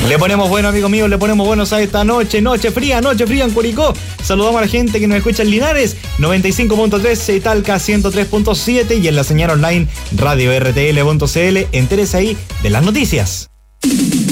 Le ponemos bueno, amigos míos, le ponemos buenos a esta noche fría en Curicó. Saludamos a la gente que nos escucha en Linares, 95.3, Talca 103.7 y en la señal online radio rtl.cl. Entérese ahí de las noticias.